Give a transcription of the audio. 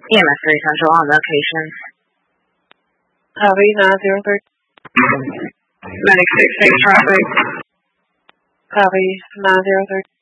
EMS 3 Central on location. Copy, 903. Medic 66 traffic. Copy, 903.